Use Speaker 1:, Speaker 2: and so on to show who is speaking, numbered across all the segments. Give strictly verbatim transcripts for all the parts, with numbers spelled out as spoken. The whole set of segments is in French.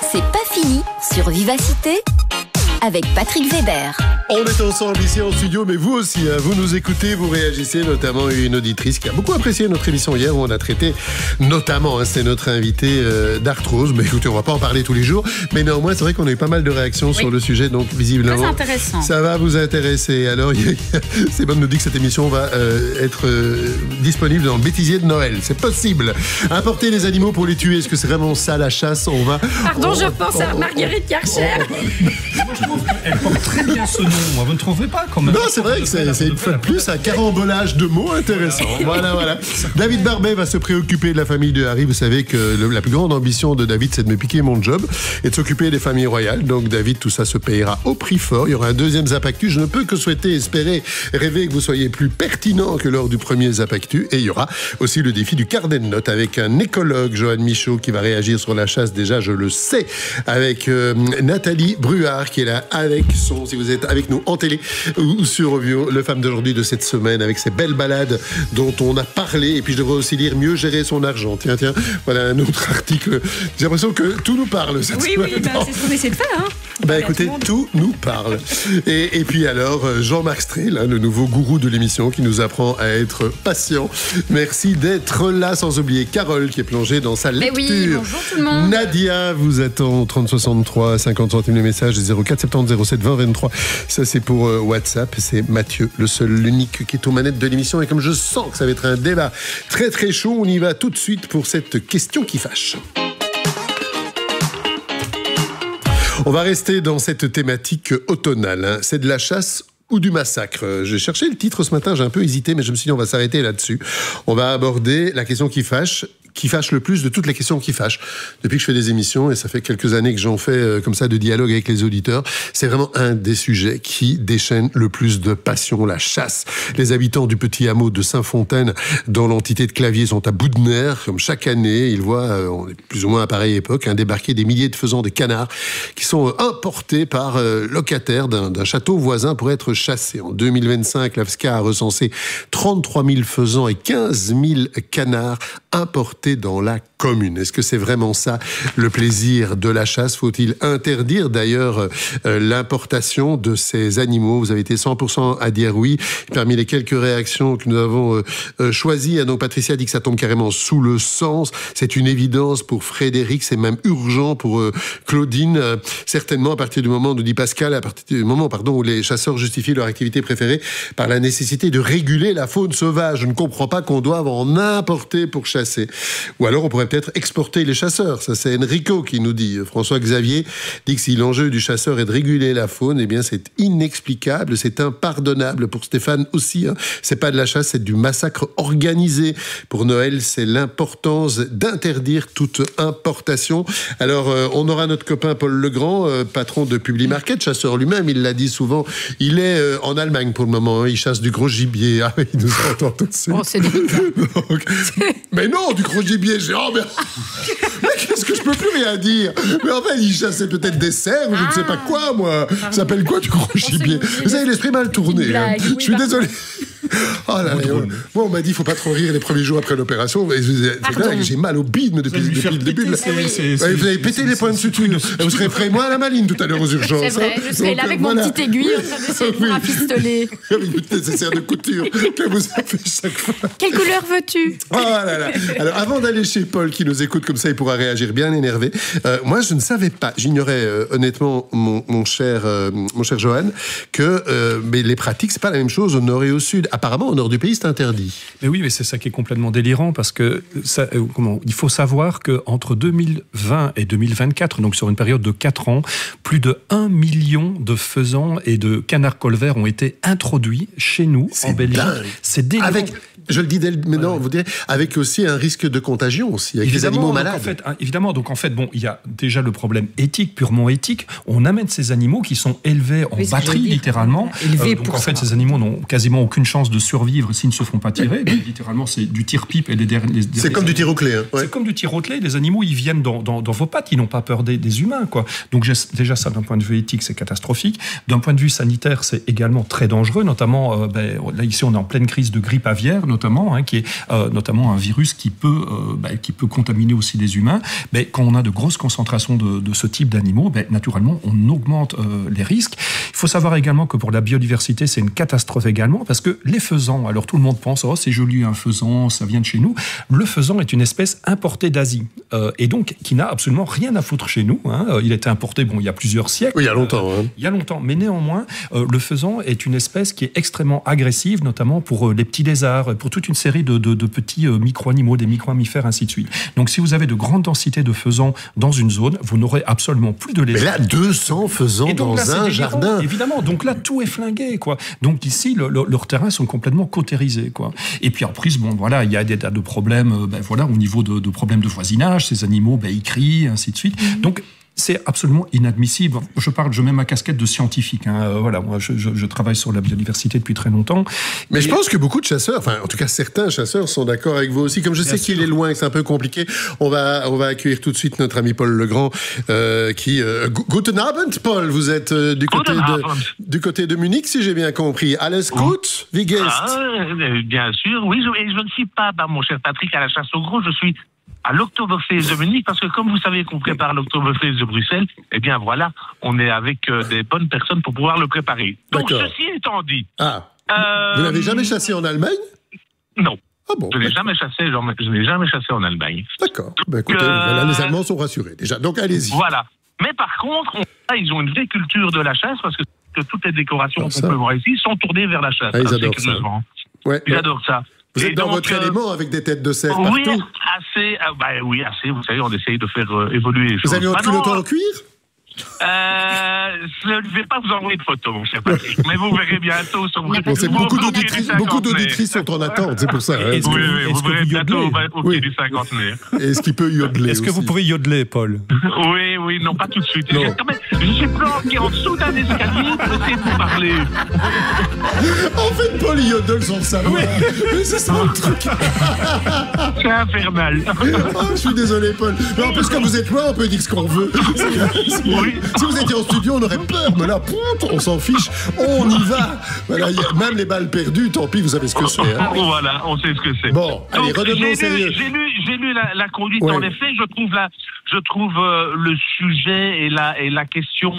Speaker 1: C'est pas fini sur Vivacité avec Patrick Weber.
Speaker 2: On est ensemble ici en studio, mais vous aussi, hein, vous nous écoutez, vous réagissez, notamment une auditrice qui a beaucoup apprécié notre émission hier où on a traité, notamment, hein, c'était notre invité euh, d'arthrose, mais écoutez, on va pas en parler tous les jours, mais néanmoins, c'est vrai qu'on a eu pas mal de réactions oui. sur le sujet, donc visiblement,
Speaker 3: très intéressant.
Speaker 2: Ça va vous intéresser. Alors, Sébonne nous dit que cette émission va euh, être euh, disponible dans le bêtisier de Noël, c'est possible. Importer les animaux pour les tuer, est-ce que c'est vraiment ça la chasse? On va...
Speaker 3: Pardon,
Speaker 2: on,
Speaker 3: je pense on, à Marguerite Karcher.
Speaker 4: Moi, je trouve qu'elle porte très bien ce nom. Vous ne trouvez pas quand même?
Speaker 2: Non, c'est vrai que c'est, c'est une fois de plus un carambolage de mots intéressant. Voilà, voilà. David Barbet va se préoccuper de la famille de Harry. Vous savez que le, la plus grande ambition de David, c'est de me piquer mon job et de s'occuper des familles royales. Donc, David, tout ça se payera au prix fort. Il y aura un deuxième Zapactu. Je ne peux que souhaiter, espérer, rêver que vous soyez plus pertinent que lors du premier Zapactu. Et il y aura aussi le défi du carnet de notes avec un écologue, Johan Michaud, qui va réagir sur la chasse. Déjà, je le sais, avec euh, Nathalie Bruard, qui est là avec son, si vous êtes avec nous en télé ou sur Ovio, le femme d'aujourd'hui de cette semaine, avec ces belles balades dont on a parlé. Et puis je devrais aussi lire Mieux gérer son argent. Tiens, tiens, voilà un autre article. J'ai l'impression que tout nous parle cette
Speaker 3: oui,
Speaker 2: semaine.
Speaker 3: Oui, bah, c'est ce qu'on essaie de faire. Hein.
Speaker 2: Bah écoutez, tout nous parle. Et, et puis alors, Jean-Marc Strel, hein, le nouveau gourou de l'émission qui nous apprend à être patient. Merci d'être là, sans oublier Carole qui est plongée dans sa lecture.
Speaker 3: Mais oui, bonjour tout le monde.
Speaker 2: Nadia vous attend trente soixante-trois, cinquante centimes le message, zéro quatre soixante-dix zéro sept vingt vingt-trois. Ça c'est pour euh, WhatsApp. C'est Mathieu, le seul, l'unique qui est aux manettes de l'émission. Et comme je sens que ça va être un débat très très chaud, on y va tout de suite pour cette question qui fâche. On va rester dans cette thématique automnale. Hein. C'est de la chasse ou du massacre. J'ai cherché le titre ce matin, j'ai un peu hésité, mais je me suis dit on va s'arrêter là-dessus. On va aborder la question qui fâche, qui fâche le plus de toutes les questions qui fâchent. Depuis que je fais des émissions, et ça fait quelques années que j'en fais euh, comme ça de dialogue avec les auditeurs, c'est vraiment un des sujets qui déchaîne le plus de passion, la chasse. Les habitants du petit hameau de Saint-Fontaine, dans l'entité de Clavier, sont à bout de nerfs, comme chaque année. Ils voient, euh, on est plus ou moins à pareille époque, hein, débarquer des milliers de faisans, des canards, qui sont euh, importés par euh, locataires d'un, d'un château voisin pour être chassés. En deux mille vingt-cinq, l'A F S C A a recensé trente-trois mille faisans et quinze mille canards importés dans la commune. Est-ce que c'est vraiment ça le plaisir de la chasse? Faut-il interdire d'ailleurs euh, l'importation de ces animaux? Vous avez été cent pour cent à dire oui. Parmi les quelques réactions que nous avons euh, euh, choisies, hein, donc Patricia dit que ça tombe carrément sous le sens. C'est une évidence pour Frédéric, c'est même urgent pour euh, Claudine. Euh, certainement à partir du moment, nous dit Pascal, à partir du moment pardon, où les chasseurs justifient leur activité préférée par la nécessité de réguler la faune sauvage. Je ne comprends pas qu'on doive en importer pour chasser. Ou alors on pourrait peut-être exporter les chasseurs. Ça, c'est Enrico qui nous dit. François Xavier dit que si l'enjeu du chasseur est de réguler la faune, eh bien c'est inexplicable, c'est impardonnable. Pour Stéphane aussi, hein. C'est pas de la chasse, c'est du massacre organisé. Pour Noël, c'est l'importance d'interdire toute importation. Alors, euh, on aura notre copain Paul Legrand, euh, patron de Publimarket, chasseur lui-même, il l'a dit souvent. Il est euh, en Allemagne pour le moment, hein. Il chasse du gros gibier. Ah, il nous entend tout de suite.
Speaker 3: Oh, c'est délicat.
Speaker 2: Donc, mais non, du gros gibier, j'ai oh, mais... mais qu'est-ce que je peux plus rien dire? Mais en fait, il chassait peut-être des cerfs, ou je ne sais pas quoi, moi. Ça s'appelle quoi, du gros gibier? Vous avez l'esprit mal tourné. Hein.
Speaker 3: Oui,
Speaker 2: je suis désolé. Oh là là, bon, on m'a dit il ne faut pas trop rire les premiers jours après l'opération. J'ai mal au bide depuis, depuis le début. De la...
Speaker 3: oui.
Speaker 2: c'est, c'est, vous avez pété les points de suture. Vous serez prêt, moi à la maline tout à l'heure aux urgences.
Speaker 3: C'est vrai,
Speaker 2: hein.
Speaker 3: je serai
Speaker 2: Donc,
Speaker 3: là avec
Speaker 2: voilà.
Speaker 3: mon petit aiguille en train d'essayer de vous rafistoler.
Speaker 2: Avec votre nécessaire de couture que vous avez chaque fois.
Speaker 3: Quelle couleur veux-tu?
Speaker 2: Oh là là. Alors avant d'aller chez Paul qui nous écoute comme ça, il pourra réagir bien énervé. Euh, moi, je ne savais pas, j'ignorais euh, honnêtement, mon, mon cher, euh, mon cher Johan, que euh, mais les pratiques, c'est pas la même chose au nord et au sud. Apparemment, au nord du pays, c'est interdit.
Speaker 4: Mais oui, mais c'est ça qui est complètement délirant parce que ça, euh, comment, il faut savoir que entre deux mille vingt et deux mille vingt-quatre, donc sur une période de quatre ans, plus de un million de faisans et de canards colverts ont été introduits chez nous
Speaker 2: C'est
Speaker 4: en Belgique.
Speaker 2: dingue.
Speaker 4: C'est délirant.
Speaker 2: Avec, je le dis dès le, mais non,
Speaker 4: ouais.
Speaker 2: vous direz, avec aussi un risque de contagion aussi, avec les animaux
Speaker 4: donc
Speaker 2: malades.
Speaker 4: En fait, hein, évidemment, donc en fait, bon, il y a déjà le problème éthique, purement éthique. On amène ces animaux qui sont élevés en
Speaker 3: Oui,
Speaker 4: batterie, littéralement.
Speaker 3: Élevés
Speaker 4: Euh, donc
Speaker 3: pour
Speaker 4: en fait,
Speaker 3: ça.
Speaker 4: ces animaux n'ont quasiment aucune chance chances de survivre s'ils ne se font pas tirer. Donc, littéralement, c'est du tir-pipe et des derniers.
Speaker 2: C'est comme du tir au clé. Hein. Ouais.
Speaker 4: C'est comme du tir au clé. Les animaux, ils viennent dans, dans, dans vos pattes. Ils n'ont pas peur des, des humains, quoi. Donc déjà, ça, d'un point de vue éthique, c'est catastrophique. D'un point de vue sanitaire, c'est également très dangereux. Notamment, euh, ben, là ici, on est en pleine crise de grippe aviaire, notamment, hein, qui est euh, notamment un virus qui peut, euh, ben, qui peut contaminer aussi des humains. Ben, quand on a de grosses concentrations de, de ce type d'animaux, ben, naturellement, on augmente euh, les risques. Il faut savoir également que pour la biodiversité, c'est une catastrophe également, parce que les faisans, alors tout le monde pense, oh, c'est joli un faisan, ça vient de chez nous. Le faisan est une espèce importée d'Asie, euh, et donc qui n'a absolument rien à foutre chez nous. Hein. Il a été importé, bon, il y a plusieurs siècles.
Speaker 2: Oui, il y a longtemps.
Speaker 4: Euh,
Speaker 2: hein.
Speaker 4: Il y a longtemps, mais néanmoins, euh, le faisan est une espèce qui est extrêmement agressive, notamment pour euh, les petits lézards, pour toute une série de, de, de petits euh, micro-animaux, des micro-mammifères, ainsi de suite. Donc, si vous avez de grandes densités de faisans dans une zone, vous n'aurez absolument plus de lézards.
Speaker 2: Mais là, deux cents faisans
Speaker 4: Et donc,
Speaker 2: dans
Speaker 4: là,
Speaker 2: un
Speaker 4: c'est
Speaker 2: jardin.
Speaker 4: délirant, évidemment. Donc là, tout est flingué, quoi. Donc ici, le, le, leurs terrains sont complètement cautérisés, quoi. Et puis en plus, bon, voilà, il y a des tas de problèmes, euh, ben, voilà, au niveau de, de problèmes de voisinage. Ces animaux, ben, ils crient, ainsi de suite. Mm-hmm. Donc c'est absolument inadmissible. Je parle, je mets ma casquette de scientifique. Hein. Euh, voilà, moi, je, je, je travaille sur la biodiversité depuis très longtemps.
Speaker 2: Mais
Speaker 4: et...
Speaker 2: je pense que beaucoup de chasseurs, enfin, en tout cas, certains chasseurs sont d'accord avec vous aussi. Comme je Bien sais sûr. qu'il est loin, que c'est un peu compliqué, on va, on va accueillir tout de suite notre ami Paul Legrand, euh, qui, euh, Guten Abend, Paul. Vous êtes euh, du côté de, du côté de Munich, si j'ai bien compris. Alles gut, wie geht's?
Speaker 5: Ah, bien sûr, oui. Je, et je ne suis pas, bah, mon cher Patrick, à la chasse au gros. Je suis à l'Oktoberfest de Munich, parce que comme vous savez qu'on prépare l'Oktoberfest de Bruxelles, eh bien voilà, on est avec euh, des bonnes personnes pour pouvoir le préparer. Donc ceci étant dit...
Speaker 2: Ah,
Speaker 5: euh,
Speaker 2: vous n'avez jamais chassé en Allemagne?
Speaker 5: Non.
Speaker 2: Ah bon,
Speaker 5: je n'ai jamais chassé, genre, je n'ai jamais chassé en Allemagne.
Speaker 2: D'accord. Ben écoutez, euh... voilà, les Allemands sont rassurés déjà. Donc allez-y.
Speaker 5: Voilà. Mais par contre, on... ils ont une vraie culture de la chasse, parce que, que toutes les décorations qu'on peut voir ici sont tournées vers la chasse.
Speaker 2: Ah, ils adorent ça.
Speaker 5: Ouais, ils ouais. adorent ça.
Speaker 2: Vous êtes
Speaker 5: et
Speaker 2: dans
Speaker 5: donc,
Speaker 2: votre euh, élément avec des têtes de cerf
Speaker 5: oui,
Speaker 2: partout?
Speaker 5: assez, euh, bah, oui, assez. Vous savez, on essaye de faire euh, évoluer les
Speaker 2: vous
Speaker 5: choses.
Speaker 2: Vous avez votre
Speaker 5: bah,
Speaker 2: culotte en cuir?
Speaker 5: Euh, je ne vais pas vous envoyer de photos, mon cher Patrick, mais vous verrez bientôt sur
Speaker 2: bon, c'est beaucoup d'auditrices, beaucoup d'auditrices sont en attente, c'est pour ça. Hein.
Speaker 5: Est-ce que oui, oui, vous verrez bientôt au, au
Speaker 2: oui.
Speaker 5: pied du cinquantenaire.
Speaker 2: Est-ce qu'il peut yodeler?
Speaker 4: Est-ce que
Speaker 2: aussi?
Speaker 4: vous pouvez yodeler, Paul?
Speaker 5: Oui, oui, non, pas tout de suite. Je, quand même, je suis planqué en dessous d'un escalier pour essayer de vous parler.
Speaker 2: En fait, Paul yodel sans le savoir. Oui. Mais c'est ça le truc.
Speaker 5: C'est infernal.
Speaker 2: Oh, je suis désolé, Paul. Mais en plus, quand vous êtes loin, on peut dire ce qu'on veut.
Speaker 5: Oui.
Speaker 2: Si vous étiez en studio, on aurait peur, mais là, on s'en fiche, on y va. Voilà, y a même les balles perdues, tant pis, vous savez ce que c'est. Hein.
Speaker 5: Voilà, on sait ce que c'est.
Speaker 2: Bon, allez, redonnons sérieux.
Speaker 5: J'ai lu, j'ai lu la, la conduite,
Speaker 2: ouais.
Speaker 5: En effet, je trouve, la, je trouve euh, le sujet et la, et la question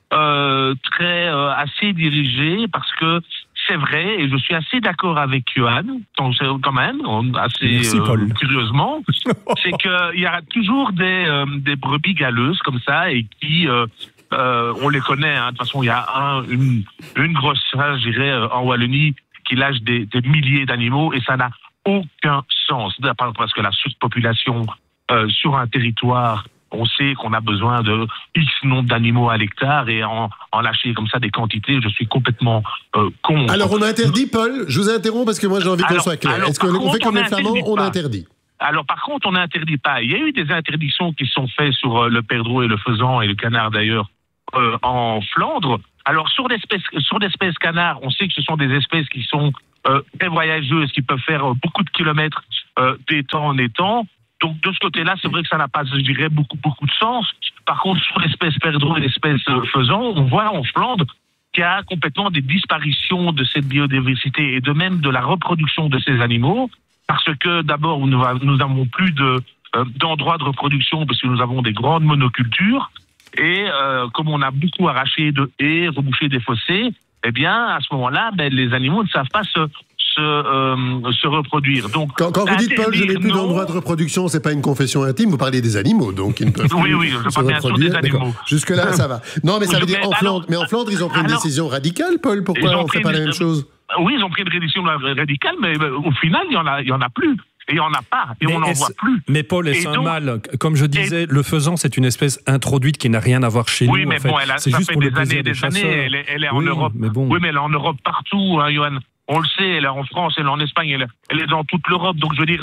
Speaker 5: euh, très euh, assez dirigée, parce que c'est vrai, et je suis assez d'accord avec Johan, quand même, assez
Speaker 4: Merci, Paul.
Speaker 5: Euh, curieusement, c'est qu'il y a toujours des, euh, des brebis galeuses comme ça, et qui... Euh, Euh, on les connaît, hein. De toute façon, il y a un, une, une grosse race, je dirais, en Wallonie, qui lâche des, des milliers d'animaux, et ça n'a aucun sens. Parce que la surpopulation euh, sur un territoire, on sait qu'on a besoin de X nombre d'animaux à l'hectare, et en, en lâcher comme ça des quantités, je suis complètement euh, contre.
Speaker 2: Alors, on interdit, Paul, je vous interromps parce que moi j'ai envie qu'on soit clair. Est-ce qu'on fait comme les Flamands, on interdit?
Speaker 5: Alors, par contre, on n'interdit pas. Il y a eu des interdictions qui sont faites sur euh, le perdreau et le faisan, et le canard d'ailleurs, Euh, en Flandre. Alors sur l'espèce sur l'espèce canard, on sait que ce sont des espèces qui sont euh, très voyageuses, qui peuvent faire euh, beaucoup de kilomètres euh, d'étang en étang. Donc de ce côté-là, c'est vrai que ça n'a pas, je dirais, beaucoup beaucoup de sens. Par contre, sur l'espèce perdreau et l'espèce euh, faisan, on voit en Flandre qu'il y a complètement des disparitions de cette biodiversité et de même de la reproduction de ces animaux, parce que d'abord nous n'avons plus de euh, d'endroits de reproduction parce que nous avons des grandes monocultures. Et euh, comme on a beaucoup arraché de haies, rebouché des fossés, eh bien, à ce moment-là, ben, les animaux ne savent pas se, se, euh, se reproduire. Donc,
Speaker 2: quand quand vous dites, Paul, je n'ai plus d'endroit de reproduction, c'est pas une confession intime, vous parlez des animaux, donc ils ne peuvent plus
Speaker 5: oui, oui, je
Speaker 2: se reproduire.
Speaker 5: Des animaux.
Speaker 2: Jusque-là, ça va. Non, mais ça veut dire en
Speaker 5: alors,
Speaker 2: Flandre. Mais en Flandre, ils ont pris une
Speaker 5: alors,
Speaker 2: décision radicale, Paul. Pourquoi on ne fait pas la même chose?
Speaker 5: Oui, ils ont pris une décision radicale, mais au final, il y en a, il y en a plus. Et il n'y en a pas, et mais on n'en voit plus.
Speaker 4: Mais Paul, est-ce un mal? Comme je disais, et... le faisan, c'est une espèce introduite qui n'a rien à voir chez
Speaker 5: oui,
Speaker 4: nous.
Speaker 5: Mais
Speaker 4: en fait.
Speaker 5: bon, elle a,
Speaker 4: c'est
Speaker 5: ça
Speaker 4: juste
Speaker 5: fait
Speaker 4: pour
Speaker 5: des
Speaker 4: le
Speaker 5: années et des, des années. Elle est, elle est en
Speaker 4: oui,
Speaker 5: Europe.
Speaker 4: Mais bon.
Speaker 5: Oui, mais elle est en Europe partout, hein, Johan. On le sait, elle est en France, elle est en Espagne, elle est, elle est dans toute l'Europe. Donc, je veux dire, euh,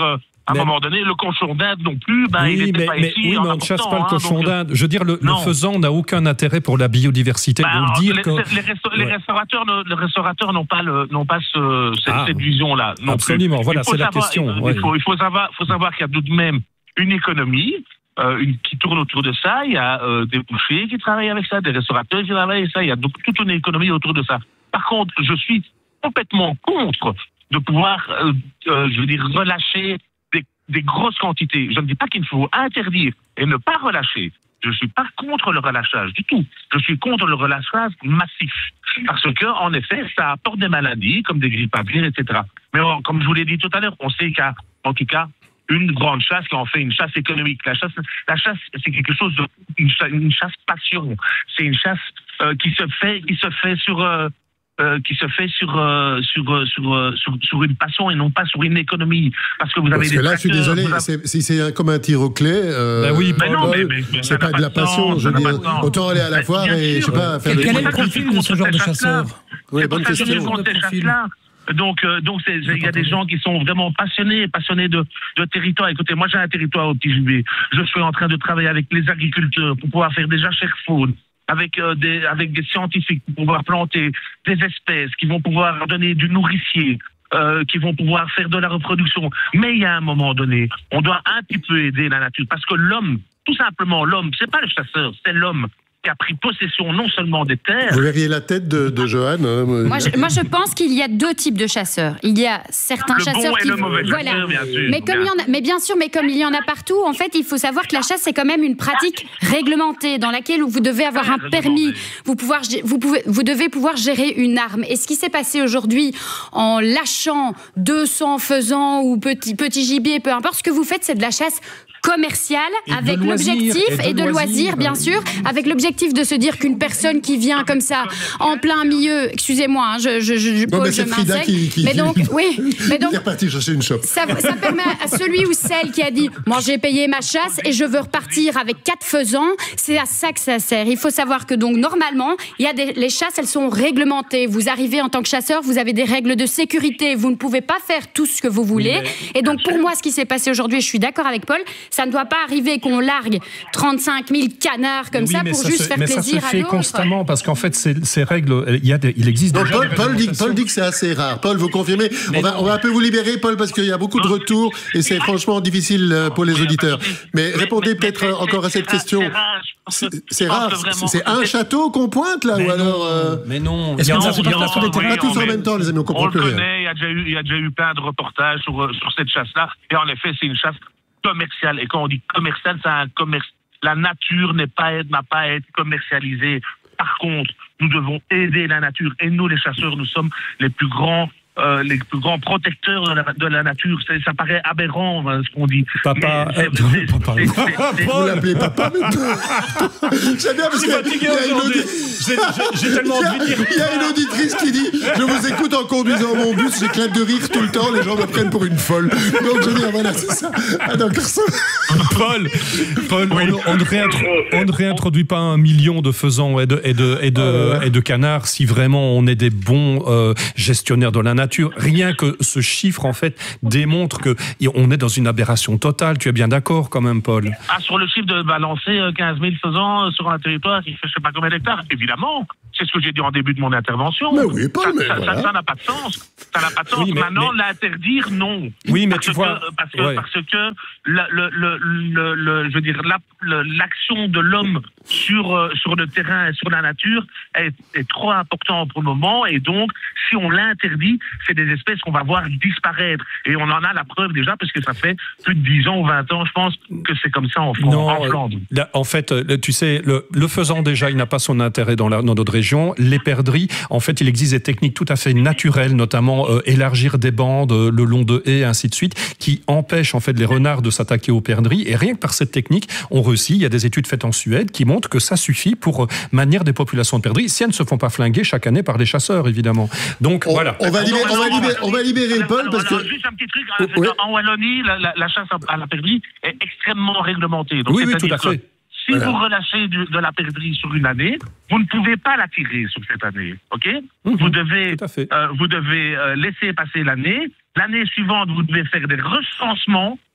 Speaker 5: À
Speaker 4: mais...
Speaker 5: un moment donné, le cochon d'Inde non plus, ben,
Speaker 4: oui,
Speaker 5: il n'était
Speaker 4: mais,
Speaker 5: pas
Speaker 4: mais,
Speaker 5: ici.
Speaker 4: oui, mais on ne chasse pas le cochon hein, d'Inde. Je veux dire, le, le faisan n'a aucun intérêt pour la biodiversité.
Speaker 5: Ben,
Speaker 4: donc
Speaker 5: alors,
Speaker 4: dire
Speaker 5: les,
Speaker 4: que...
Speaker 5: les, resta- ouais. les restaurateurs, ne, les restaurateurs n'ont pas, le, n'ont pas ce, cette,
Speaker 4: ah,
Speaker 5: cette vision-là. Non
Speaker 4: absolument,
Speaker 5: plus.
Speaker 4: voilà, c'est
Speaker 5: savoir,
Speaker 4: la question.
Speaker 5: Il,
Speaker 4: ouais.
Speaker 5: il, faut, il faut savoir, faut savoir qu'il y a tout de même une économie euh, une, qui tourne autour de ça. Il y a euh, des bouchers qui travaillent avec ça, des restaurateurs qui travaillent avec ça. Il y a donc toute une économie autour de ça. Par contre, je suis complètement contre de pouvoir, euh, euh, je veux dire, relâcher des, des grosses quantités. Je ne dis pas qu'il faut interdire et ne pas relâcher. Je ne suis pas contre le relâchage du tout. Je suis contre le relâchage massif. Parce que, en effet, ça apporte des maladies, comme des grippes aviaires, et cetera. Mais on, comme je vous l'ai dit tout à l'heure, on sait qu'à, en tout cas, une grande chasse, quand on fait une chasse économique. La chasse, la chasse, c'est quelque chose de, une chasse, une chasse passion. C'est une chasse euh, qui se fait, qui se fait sur, euh, Euh, qui se fait sur, euh, sur, euh, sur, euh, sur, sur une passion et non pas sur une économie. Parce que vous avez
Speaker 2: Parce
Speaker 5: des
Speaker 2: que là, je suis désolé,
Speaker 5: avez...
Speaker 2: c'est, si c'est un, comme un tir au clé, euh,
Speaker 4: ben oui,
Speaker 5: mais non, mais, mais, mais
Speaker 2: c'est pas de la passion. Je veux dire, autant aller à la foire et, je sais pas, faire
Speaker 6: Quel,
Speaker 2: des
Speaker 6: quel est le
Speaker 2: trucs.
Speaker 6: profil de ce genre de chasseur?
Speaker 2: Oui, bonne question.
Speaker 5: Donc, euh, donc, c'est, c'est, il y a des gens qui sont vraiment passionnés, passionnés de, de territoire. Écoutez, moi, j'ai un territoire au Petit Gibier. Je suis en train de travailler avec les agriculteurs pour pouvoir faire des jachères faunes, avec euh, des avec des scientifiques pour pouvoir planter des espèces qui vont pouvoir donner du nourricier, euh, qui vont pouvoir faire de la reproduction. Mais il y a un moment donné, on doit un petit peu aider la nature, parce que l'homme, tout simplement l'homme, c'est pas le chasseur, c'est l'homme qui a pris possession non seulement des terres.
Speaker 2: Vous verriez la tête de, de Johan. Hein,
Speaker 3: moi, je, moi, je pense qu'il y a deux types de chasseurs. Il y a certains
Speaker 5: le
Speaker 3: chasseurs
Speaker 5: bon
Speaker 3: qui,
Speaker 5: et le mauvais
Speaker 3: voilà.
Speaker 5: chasseur, bien sûr.
Speaker 3: Mais comme il y en a, mais bien sûr, mais comme il y en a partout, en fait, il faut savoir que la chasse c'est quand même une pratique réglementée dans laquelle vous devez avoir un permis. Vous pouvoir, vous pouvez, vous devez pouvoir gérer une arme. Et ce qui s'est passé aujourd'hui en lâchant deux cents faisans ou petits petits gibiers, peu importe, ce que vous faites, c'est de la chasse commerciale
Speaker 4: et
Speaker 3: avec
Speaker 4: loisirs,
Speaker 3: l'objectif et de, et de loisirs, bien sûr, avec l'objectif de se dire qu'une personne qui vient comme ça en plein milieu, excusez-moi, hein, je je je,
Speaker 2: non,
Speaker 3: pose,
Speaker 2: mais c'est
Speaker 3: je
Speaker 2: Frida qui, qui,
Speaker 3: mais donc oui, mais donc
Speaker 2: il est reparti chercher une chope.
Speaker 3: Ça, ça permet à celui ou celle qui a dit moi j'ai payé ma chasse et je veux repartir avec quatre faisans, c'est à ça que ça sert. Il faut savoir que donc normalement il y a des, les chasses elles sont réglementées. Vous arrivez en tant que chasseur, vous avez des règles de sécurité, vous ne pouvez pas faire tout ce que vous voulez. Et donc pour moi ce qui s'est passé aujourd'hui, je suis d'accord avec Paul, ça ne doit pas arriver qu'on largue trente-cinq mille canards comme
Speaker 4: oui,
Speaker 3: ça pour
Speaker 4: ça
Speaker 3: juste
Speaker 4: se,
Speaker 3: faire
Speaker 4: mais
Speaker 3: plaisir à d'autres.
Speaker 4: Ça se fait constamment parce qu'en fait, ces, ces règles, il, y a des, il existe
Speaker 2: Donc,
Speaker 4: déjà
Speaker 2: Paul,
Speaker 4: des
Speaker 2: Paul, dit, Paul dit que c'est assez rare. Paul, vous confirmez? on va, on va un peu vous libérer, Paul, parce qu'il y a beaucoup de retours et c'est franchement difficile pour les auditeurs. Mais répondez mais, peut-être mais, encore à cette question. C'est, c'est rare. C'est, c'est un château qu'on pointe là
Speaker 4: mais
Speaker 2: ou
Speaker 4: non,
Speaker 2: alors euh...
Speaker 4: Mais non.
Speaker 6: Est-ce qu'on ne se passe pas sur des terrains?
Speaker 2: Pas tous en même temps, les amis. On comprend plus rien.
Speaker 5: Il y a déjà eu, il y a déjà eu plein de reportages sur sur cette chasse-là. Et en effet, c'est une chasse commerciale. Et quand on dit commercial, c'est un commerce. La nature n'est pas, n'a pas à être commercialisée. Par contre, nous devons aider la nature. Et nous, les chasseurs, nous sommes les plus grands, euh, les plus grands protecteurs de la, de la nature. Ça, ça paraît aberrant, hein, ce qu'on dit.
Speaker 4: Papa,
Speaker 5: c'est, c'est,
Speaker 4: papa.
Speaker 5: C'est, c'est, c'est,
Speaker 2: vous l'appelez papa, mais j'aime bien parce
Speaker 4: que fatigué aujourd'hui. J'ai, j'ai, j'ai tellement envie de dire.
Speaker 2: Il y a une auditrice qui dit je vous écoute en conduisant mon bus, j'éclate de rire tout le temps, les gens me prennent pour une folle. Donc je veux dire voilà, c'est ça. Ah donc
Speaker 4: Paul, Paul, oui. on, on, ne réintro, on ne réintroduit pas un million de faisans et de et de et de, euh... et de canards si vraiment on est des bons euh, gestionnaires de la nature. Rien que ce chiffre en fait démontre que on est dans une aberration totale. Tu es bien d'accord quand même, Paul?
Speaker 5: Ah, sur le chiffre de balancer quinze mille faisans sur un territoire qui fait je sais pas combien d'hectares, évidemment. C'est ce que j'ai dit en début de mon intervention.
Speaker 2: Mais oui, Paul,
Speaker 5: ça,
Speaker 2: mais
Speaker 5: ça,
Speaker 2: voilà.
Speaker 5: ça, ça n'a pas de sens. Ça n'a pas de sens.
Speaker 4: Oui, mais,
Speaker 5: Maintenant,
Speaker 4: mais...
Speaker 5: l'interdire, non.
Speaker 4: Oui, mais
Speaker 5: parce
Speaker 4: tu
Speaker 5: que,
Speaker 4: vois...
Speaker 5: Parce que,
Speaker 4: ouais.
Speaker 5: parce que le, le, le, le, le, je veux dire, la, le, l'action de l'homme sur, euh, sur le terrain et sur la nature est, est trop importante pour le moment. Et donc, si on l'interdit, c'est des espèces qu'on va voir disparaître. Et on en a la preuve déjà, parce que ça fait plus de dix ans ou vingt ans, je pense, que c'est comme ça en,
Speaker 4: non,
Speaker 5: en Flandre.
Speaker 4: Là, en fait, tu sais, le, le faisan, déjà, il n'a pas son intérêt dans, la, dans notre région. Les perdrix, en fait, il existe des techniques tout à fait naturelles, notamment euh, élargir des bandes euh, le long de haies, ainsi de suite, qui empêchent en fait les renards de s'attaquer aux perdrix. Et rien que par cette technique, on réussit. Il y a des études faites en Suède qui montrent que ça suffit pour euh, maintenir des populations de perdrix, si elles ne se font pas flinguer chaque année par des chasseurs, évidemment. Donc
Speaker 2: on,
Speaker 4: voilà.
Speaker 2: On va libérer, on va libérer, on va libérer le Paul parce que...
Speaker 5: Juste un petit truc.
Speaker 2: Oh, ouais.
Speaker 5: En Wallonie, la, la, la chasse à la perdrix est extrêmement réglementée. Donc,
Speaker 4: oui, oui, tout à fait.
Speaker 5: Si
Speaker 2: voilà.
Speaker 5: vous relâchez du, de la perdrix sur une année, vous ne pouvez pas la tirer sur cette année, ok? Mmh, vous devez, euh, vous devez euh, laisser passer l'année. L'année suivante, vous devez faire des recensements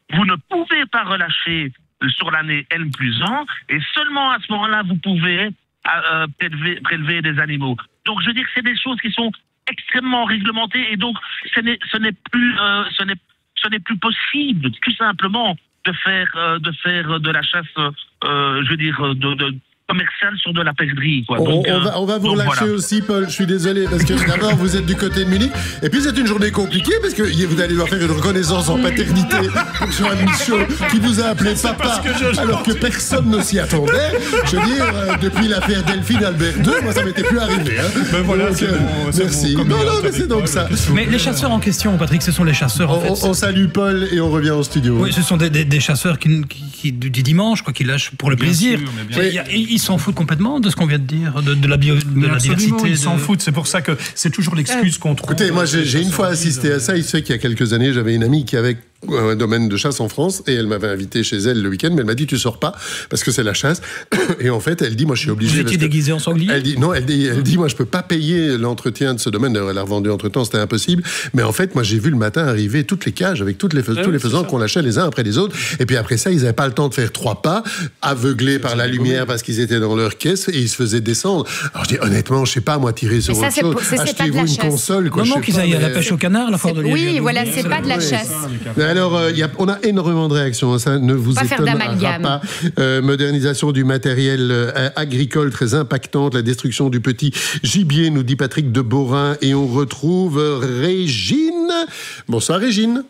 Speaker 5: vous ne pouvez pas relâcher sur l'année N plus un, et seulement à ce moment-là, vous pouvez euh, prélever, prélever des animaux. Donc, je veux dire que c'est des choses qui sont extrêmement réglementées, et donc, ce n'est, ce n'est plus, euh, ce n'est, ce n'est plus possible, tout simplement, de faire, euh, de faire de la chasse, euh, je veux dire, de, de commerciale sur de la pêcherie. Quoi.
Speaker 2: On,
Speaker 5: donc,
Speaker 2: on,
Speaker 5: euh,
Speaker 2: va, on va vous
Speaker 5: donc,
Speaker 2: relâcher
Speaker 5: voilà.
Speaker 2: aussi, Paul. Je suis désolé parce que d'abord vous êtes du côté de Munich et puis c'est une journée compliquée parce que vous allez devoir faire une reconnaissance en paternité pour Johan Michaud qui vous a appelé papa alors que personne ne s'y attendait. Je veux dire, euh, depuis l'affaire Delphine Albert deux, moi ça m'était plus arrivé. Hein.
Speaker 4: Ben voilà,
Speaker 2: donc,
Speaker 4: c'est
Speaker 2: euh,
Speaker 4: bon, c'est
Speaker 2: merci.
Speaker 4: bon,
Speaker 2: non, non, mais c'est donc ça.
Speaker 6: Mais les chasseurs en question, Patrick, ce sont les chasseurs en
Speaker 2: On,
Speaker 6: fait.
Speaker 2: on salue Paul et on revient au studio.
Speaker 6: Oui, ce sont des, des, des chasseurs qui, qui, qui, du dimanche, quoi, qui lâchent pour le
Speaker 4: Bien
Speaker 6: plaisir.
Speaker 4: sûr, mais bien
Speaker 6: Il y a- Ils s'en foutent complètement de ce qu'on vient de dire, de, de la, bio, de
Speaker 4: Mais
Speaker 6: la
Speaker 4: absolument,
Speaker 6: diversité.
Speaker 4: ils s'en
Speaker 6: de-
Speaker 4: foutent. C'est pour ça que c'est toujours l'excuse qu'on trouve.
Speaker 2: Écoutez, moi j'ai, j'ai une fois assisté à ça. Il se fait qu'il y a quelques années, j'avais une amie qui avait un domaine de chasse en France et elle m'avait invité chez elle le week-end, mais elle m'a dit tu sors pas parce que c'est la chasse. Et en fait, elle dit moi je suis obligée.
Speaker 6: Vous étiez
Speaker 2: parce que-
Speaker 6: déguisé en sanglier?
Speaker 2: Elle dit non, elle dit, elle dit moi je peux pas payer l'entretien de ce domaine. D'ailleurs, elle a revendu entre temps, c'était impossible. Mais en fait, moi j'ai vu le matin arriver toutes les cages avec toutes les fais-
Speaker 4: Ouais,
Speaker 2: tous les
Speaker 4: c'est
Speaker 2: faisans
Speaker 4: ça.
Speaker 2: qu'on lâchait les uns après les autres. Et puis après ça, ils avaient pas le temps de faire trois pas, aveuglés par la lumière parce qu'ils étaient dans leur caisse et ils se faisaient descendre. Alors je dis honnêtement, je sais pas moi tirer sur
Speaker 3: Mais ça,
Speaker 2: autre
Speaker 3: c'est
Speaker 2: chose.
Speaker 3: pour- c'est- c'est pas de
Speaker 2: Achetez-vous
Speaker 3: la
Speaker 2: une
Speaker 3: chasse.
Speaker 2: console. Quoi,
Speaker 6: Non,
Speaker 2: je
Speaker 6: non,
Speaker 2: sais
Speaker 6: qu'ils
Speaker 2: pas,
Speaker 6: aillent à la
Speaker 2: mais-
Speaker 6: pêche au canard, la foire de Liège.
Speaker 3: Oui, voilà, c'est pas de la
Speaker 2: Oui.
Speaker 3: chasse.
Speaker 2: Mais alors, euh, y a, on a énormément de réactions, hein, ça ne vous
Speaker 3: Pas faire
Speaker 2: étonnera
Speaker 3: d'amalgame.
Speaker 2: pas. Euh, modernisation du matériel euh, agricole très impactante, la destruction du petit gibier, nous dit Patrick de Borin. Et on retrouve euh, Régine. Bonsoir Régine.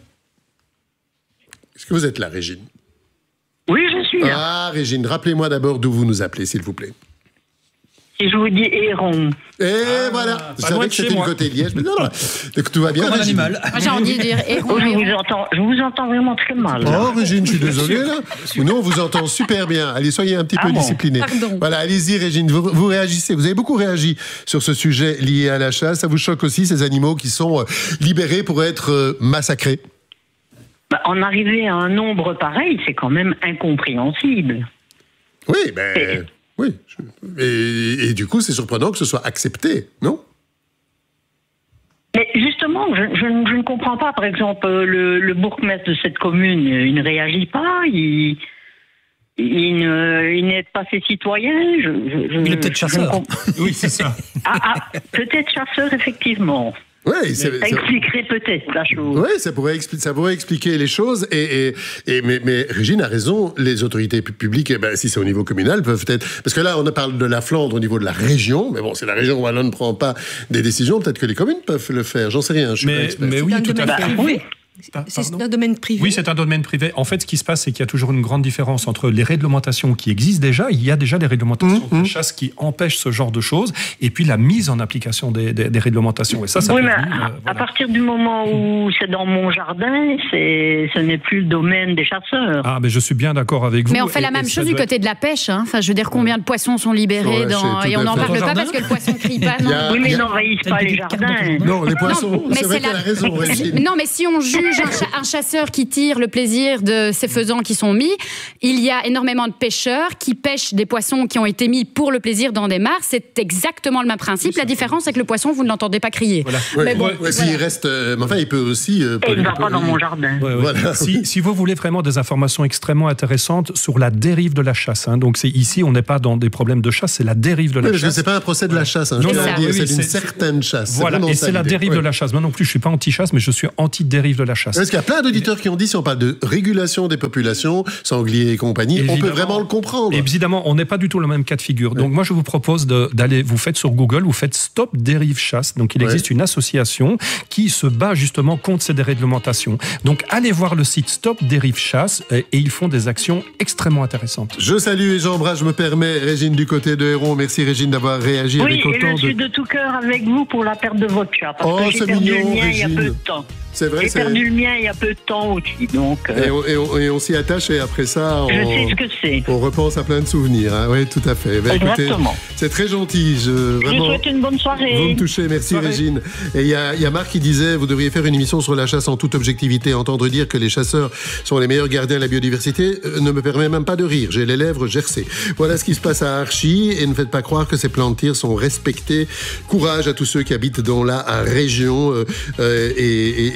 Speaker 2: Est-ce que vous êtes là, Régine?
Speaker 7: Oui, je suis là.
Speaker 2: Ah, Régine, rappelez-moi d'abord d'où vous nous appelez, s'il vous plaît.
Speaker 7: Et je vous dis héron.
Speaker 2: Et voilà, je
Speaker 4: pas
Speaker 2: savais
Speaker 4: loin
Speaker 2: que
Speaker 4: de chez
Speaker 2: c'était du
Speaker 4: moi.
Speaker 2: côté de Liège. Mais non, non, donc, tout va bien,
Speaker 6: Comme un
Speaker 2: Régine.
Speaker 6: animal.
Speaker 3: Moi, j'ai envie de dire héros,
Speaker 7: Oh, je
Speaker 3: héros.
Speaker 7: vous entends, je vous entends vraiment très mal.
Speaker 2: Oh, Régine, je suis désolé, là. Nous, on vous entend super bien. Allez, soyez un petit
Speaker 7: Ah
Speaker 2: peu
Speaker 7: bon
Speaker 2: disciplinés.
Speaker 3: Pardon.
Speaker 2: Voilà, allez-y, Régine. Vous, vous réagissez. Vous avez beaucoup réagi sur ce sujet lié à la chasse. Ça vous choque aussi, ces animaux qui sont euh, libérés pour être euh, massacrés?
Speaker 7: Bah, en arriver à un nombre pareil, c'est quand même incompréhensible.
Speaker 2: Oui, ben... Oui. Je- Et, et du coup, c'est surprenant que ce soit accepté, non?
Speaker 7: Mais justement, je, je ne- je ne comprends pas. Par exemple, euh, le, le bourgmestre de cette commune, euh, il ne réagit pas, il, il ne- il n'aide pas ses citoyens. Je, je- je-
Speaker 6: Il est peut-être
Speaker 7: je ne
Speaker 6: chasseur.
Speaker 7: comp-
Speaker 4: Oui, c'est ça.
Speaker 7: Ah, ah, peut-être chasseur, effectivement.
Speaker 2: Oui, c'est...
Speaker 7: Ça
Speaker 2: c'est-
Speaker 7: expliquerait peut-être la chose.
Speaker 2: Oui, ça pourrait, expli- ça pourrait expliquer les choses. Et, et, et, mais, mais Régine a raison, les autorités pu- publiques, eh ben, si c'est au niveau communal, peuvent peut-être... Parce que là, on parle de la Flandre au niveau de la région, mais bon, si la région wallonne ne prend pas des décisions, peut-être que les communes peuvent le faire. J'en sais rien, je suis pas
Speaker 4: Mais,
Speaker 2: expert.
Speaker 4: mais oui,
Speaker 8: un
Speaker 4: tout à
Speaker 8: domaine
Speaker 4: fait.
Speaker 7: Bah, oui.
Speaker 4: Pa-
Speaker 8: C'est
Speaker 4: pardon
Speaker 8: un domaine privé.
Speaker 4: Oui, c'est un domaine privé. En fait, ce qui se passe, c'est qu'il y a toujours une grande différence entre les réglementations qui existent déjà. Il y a déjà des réglementations de chasse qui empêchent ce genre de choses, et puis la mise en application des, des- des réglementations. Et ça, ça
Speaker 7: Oui,
Speaker 4: peut
Speaker 7: mais
Speaker 4: venir,
Speaker 7: à,
Speaker 4: euh,
Speaker 7: à
Speaker 4: voilà.
Speaker 7: partir du moment où c'est dans mon jardin, c'est, ce n'est plus le domaine des chasseurs.
Speaker 4: Ah, mais je suis bien d'accord avec vous.
Speaker 3: Mais on fait
Speaker 4: et-
Speaker 3: la même
Speaker 4: et ça
Speaker 3: chose du
Speaker 4: doit
Speaker 3: côté de la pêche. Hein. Enfin, je veux dire, combien de poissons sont libérés
Speaker 2: Ouais,
Speaker 3: dans...
Speaker 2: c'est tout
Speaker 3: et
Speaker 2: à
Speaker 3: on n'en
Speaker 2: fait.
Speaker 3: parle
Speaker 6: Dans ton
Speaker 3: pas
Speaker 6: jardin
Speaker 3: parce que le poisson crie pas.
Speaker 2: Il y
Speaker 3: Non,
Speaker 2: a-
Speaker 7: Oui, mais
Speaker 2: il y
Speaker 7: ils
Speaker 2: a-
Speaker 7: n'envahissent pas les jardins.
Speaker 2: Non, les poissons,
Speaker 3: Non, mais
Speaker 2: c'est vrai
Speaker 3: c'est
Speaker 2: qu'elle
Speaker 3: la-
Speaker 2: a raison, Régine.
Speaker 3: Non, mais si on juge un, cha- un chasseur qui tire le plaisir de ces faisans qui sont mis, il y a énormément de pêcheurs qui pêchent des poissons qui ont été mis pour le plaisir dans des mares. C'est exactement le même principe. La différence, c'est que le poisson, vous ne l'entendez pas crier.
Speaker 2: Ouais,
Speaker 3: Mais bon,
Speaker 2: ouais, ouais, s'il reste... euh, mais enfin, il peut aussi... euh,
Speaker 7: Et il ne va
Speaker 2: polluer-
Speaker 7: pas dans mon jardin.
Speaker 4: Ouais, ouais.
Speaker 2: Voilà.
Speaker 4: Si, si vous voulez vraiment des informations extrêmement intéressantes sur la dérive de la chasse, hein, donc c'est ici, on n'est pas dans des problèmes de chasse, c'est la dérive de
Speaker 2: Oui,
Speaker 4: la
Speaker 2: parce que
Speaker 4: chasse.
Speaker 2: c'est pas un procès de la chasse, hein, je
Speaker 4: Non,
Speaker 2: tiens à
Speaker 3: ça.
Speaker 2: dire,
Speaker 4: oui,
Speaker 2: c'est
Speaker 4: oui,
Speaker 2: d'une
Speaker 4: c'est-
Speaker 2: certaine chasse.
Speaker 4: Voilà,
Speaker 2: vraiment
Speaker 4: et
Speaker 2: ça,
Speaker 4: c'est la
Speaker 2: l'idée.
Speaker 4: dérive
Speaker 2: Ouais.
Speaker 4: de la chasse. Moi non plus, je suis pas anti-chasse, mais je suis anti-dérive de la chasse.
Speaker 2: Parce qu'il y a plein d'auditeurs qui ont dit, si on parle de régulation des populations, sangliers et compagnie, on peut
Speaker 4: Évidemment.
Speaker 2: vraiment le comprendre.
Speaker 4: Évidemment, on n'est pas du tout le même cas de figure. Donc moi, je vous propose de- d'aller, vous faites sur Google, vous faites Stop Dérive Chasse. Donc il
Speaker 2: Ouais.
Speaker 4: existe une association qui se bat justement contre ces déréglementations. Donc allez voir le site Stop Dérive Chasse et, et ils font des actions extrêmement intéressantes.
Speaker 2: Je salue et j'embrasse, je me permets, Régine du côté de Héron. Merci Régine d'avoir réagi
Speaker 7: Oui,
Speaker 2: avec
Speaker 7: et
Speaker 2: autant
Speaker 7: je suis
Speaker 2: de...
Speaker 7: de tout cœur avec vous pour la perte de votre chat. Parce
Speaker 2: Oh,
Speaker 7: que j'ai
Speaker 2: c'est
Speaker 7: perdu
Speaker 2: mignon,
Speaker 7: le mien il y a
Speaker 2: Régine.
Speaker 7: peu de temps.
Speaker 2: C'est vrai,
Speaker 7: J'ai
Speaker 2: c'est...
Speaker 7: perdu le mien il y a peu de temps aussi. Donc, euh,
Speaker 2: Et on, et on- et on s'y attache et après ça,
Speaker 7: je sais
Speaker 2: on,
Speaker 7: ce que c'est.
Speaker 2: on repense à plein de souvenirs. Hein. Oui, tout à fait. Ben, écoutez,
Speaker 7: Exactement.
Speaker 2: c'est très gentil. Je,
Speaker 7: Je vous
Speaker 2: vraiment...
Speaker 7: souhaite une bonne soirée.
Speaker 2: Vous me touchez, merci
Speaker 4: Soirée.
Speaker 2: Régine. Et il y a, il y a Marc qui disait, vous devriez faire une émission sur la chasse en toute objectivité. Entendre dire que les chasseurs sont les meilleurs gardiens de la biodiversité euh, ne me permet même pas de rire. J'ai les lèvres gercées. Voilà ce qui se passe à Archie et ne faites pas croire que ces plans de tir sont respectés. Courage à tous ceux qui habitent dans la région euh, euh, et, et,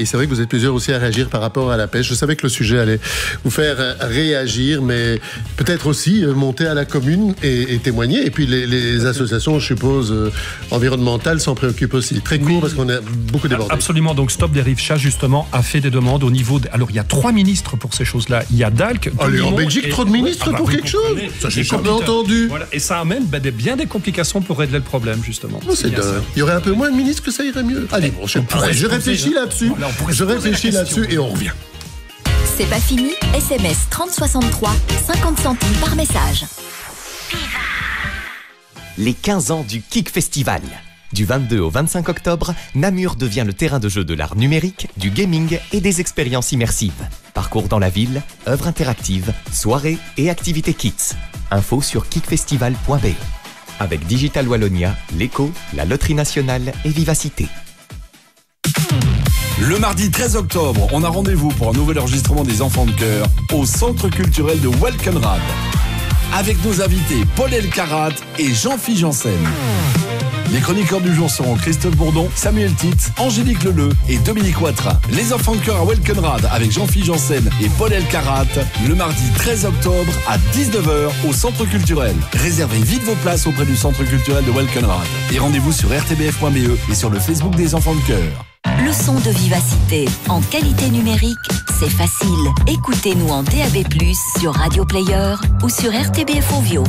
Speaker 2: et c'est vrai que vous êtes plusieurs aussi à réagir par rapport à la pêche. Je savais que le sujet allait vous faire réagir, mais peut-être aussi monter à la commune et, et témoigner. Et puis les, les associations, je suppose, euh, environnementales s'en préoccupent aussi. Très court, oui. Parce qu'on a beaucoup débordé.
Speaker 4: Absolument. Donc Stop Dérive Chasse, justement, a fait des demandes au niveau... De... Alors, il y a trois ministres pour ces choses-là. Il y a Dalk...
Speaker 2: Allez, en Belgique, et... trop de ministres ah, bah, pour quelque chose. Ça, j'ai jamais entendu.
Speaker 4: Voilà. Et ça amène ben, des, bien des complications pour régler le problème, justement.
Speaker 2: Oh, c'est dingue. Il y aurait un peu moins de ministres que ça irait mieux. Allez, bon, je, pourrait, je réfléchis là. là-dessus. Voilà, je réfléchis là-dessus et on revient.
Speaker 1: C'est pas fini. S M S trente soixante-trois, cinquante centimes par message.
Speaker 8: Les quinze ans du Kik Festival. Du vingt-deux au vingt-cinq octobre, Namur devient le terrain de jeu de l'art numérique, du gaming et des expériences immersives. Parcours dans la ville, œuvres interactives, soirées et activités kids. Info sur kikfestival point b e. Avec Digital Wallonia, l'Eco, la Loterie Nationale et Vivacité.
Speaker 9: Le mardi treize octobre, on a rendez-vous pour un nouvel enregistrement des Enfants de Cœur au Centre culturel de Walkenrad. Avec nos invités Paul Elkarat et Jean-Philippe Janssen. Les chroniqueurs du jour seront Christophe Bourdon, Samuel Titz, Angélique Leleu et Dominique Ouattara. Les Enfants de Cœur à Walkenrad avec Jean-Philippe Janssen et Paul Elkarat le mardi treize octobre à dix-neuf heures au Centre culturel. Réservez vite vos places auprès du Centre culturel de Walkenrad. Et rendez-vous sur r t b f point b e et sur le Facebook des Enfants de Cœur.
Speaker 1: Le son de Vivacité en qualité numérique, c'est facile. Écoutez-nous en D A B plus, sur Radio Player ou sur R T B F Ovio.